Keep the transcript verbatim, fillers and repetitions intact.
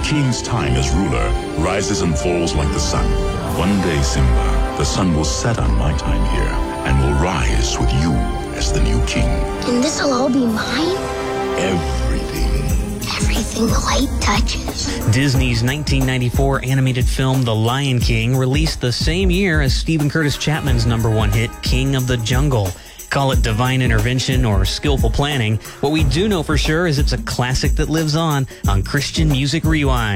king's time as ruler rises and falls like the sun. One day, Simba, the sun will set on my time here and will rise with you as the new king. And this'll all be mine? Everything. Everything the light touches. Disney's nineteen ninety-four animated film The Lion King released the same year as Stephen Curtis Chapman's number one hit, King of the Jungle. Call it divine intervention or skillful planning. What we do know for sure is it's a classic that lives on on Christian Music Rewind.